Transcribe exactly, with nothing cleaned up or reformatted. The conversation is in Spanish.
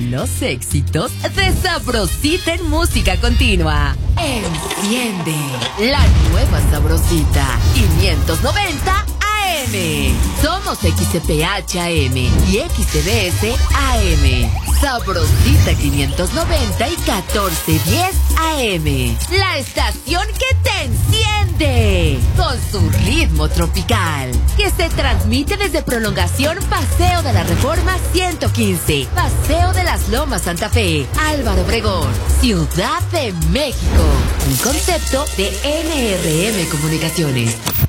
Los éxitos de Sabrosita en música continua. Enciende la nueva Sabrosita quinientos noventa A M. Somos X C P H A M y X T B S A M. Sabrosita quinientos noventa y catorce diez A M. La estación que te enciende con su ritmo tropical, que se transmite desde Prolongación Paseo de la Reforma ciento quince, Paseo de las Lomas Santa Fe, Álvaro Obregón, Ciudad de México. Un concepto de N R M Comunicaciones.